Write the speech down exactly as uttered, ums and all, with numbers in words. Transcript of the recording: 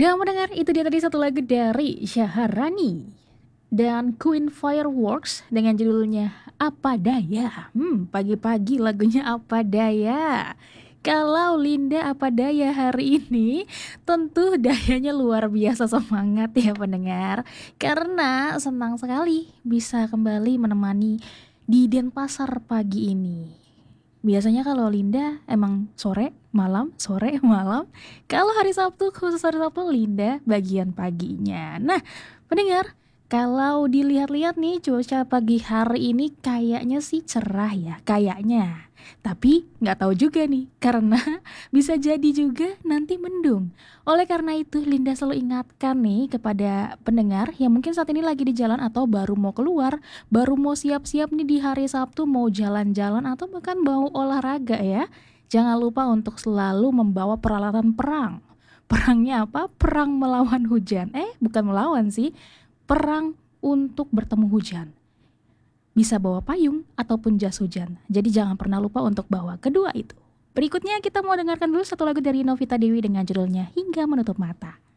Dan mendengar itu dia tadi satu lagu dari Syaharani dan Queen Fireworks dengan judulnya Apa Daya. Hmm, pagi-pagi lagunya Apa Daya. Kalau Linda Apa Daya hari ini, tentu dayanya luar biasa semangat ya pendengar. Karena senang sekali bisa kembali menemani di Denpasar pagi ini. Biasanya kalau Linda emang sore, malam, sore, malam. Kalau hari Sabtu, khusus hari Sabtu, Linda bagian paginya. Nah, pendengar, kalau dilihat-lihat nih cuaca pagi hari ini kayaknya sih cerah ya, kayaknya. Tapi nggak tahu juga nih, karena bisa jadi juga nanti mendung. Oleh karena itu, Linda selalu ingatkan nih kepada pendengar yang mungkin saat ini lagi di jalan atau baru mau keluar, baru mau siap-siap nih di hari Sabtu mau jalan-jalan atau bahkan mau olahraga ya. Jangan lupa untuk selalu membawa peralatan perang. Perangnya apa? Perang melawan hujan. Eh, bukan melawan sih. Perang untuk bertemu hujan. Bisa bawa payung ataupun jas hujan. Jadi jangan pernah lupa untuk bawa kedua itu. Berikutnya kita mau dengarkan dulu satu lagu dari Novita Dewi dengan judulnya Hingga Menutup Mata.